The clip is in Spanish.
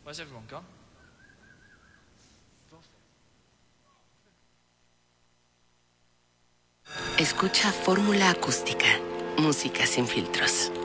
Where's everyone gone? Escucha Fórmula Acústica. Música sin filtros.